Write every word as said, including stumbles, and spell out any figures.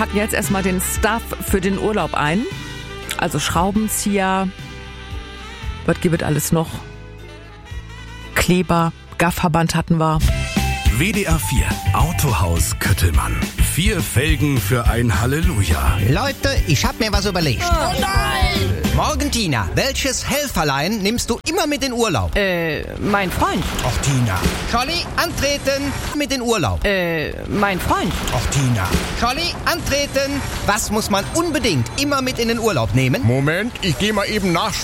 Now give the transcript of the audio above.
packen jetzt erstmal den Stuff für den Urlaub ein. Also Schraubenzieher, was gibt es alles noch? Kleber, Gaffverband hatten wir. W D R vier Autohaus Köttelmann. Vier Felgen für ein Halleluja. Leute, ich hab mir was überlegt. Oh nein! Morgen, Tina, welches Helferlein nimmst du immer mit in Urlaub? Äh, mein Freund. Och, Tina. Scholli, antreten mit in Urlaub. Äh, mein Freund. Och, Tina. Scholli, antreten. Was muss man unbedingt immer mit in den Urlaub nehmen? Moment, ich geh mal eben nach.